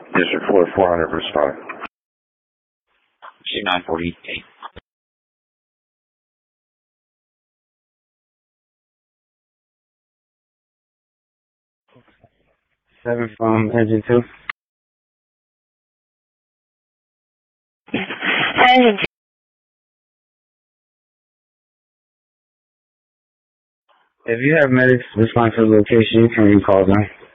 District 4, 400, respond. C948. 7 from engine 2. Engine 2. If you have medics respond to the location, you can recall them.